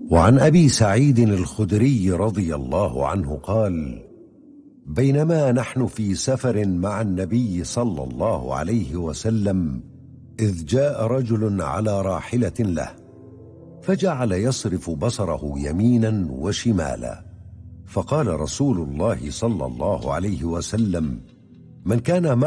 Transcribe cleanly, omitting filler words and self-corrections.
وعن أبي سعيد الخدري رضي الله عنه قال: بينما نحن في سفر مع النبي صلى الله عليه وسلم إذ جاء رجل على راحلة له، فجعل يصرف بصره يمينا وشمالا، فقال رسول الله صلى الله عليه وسلم: من كان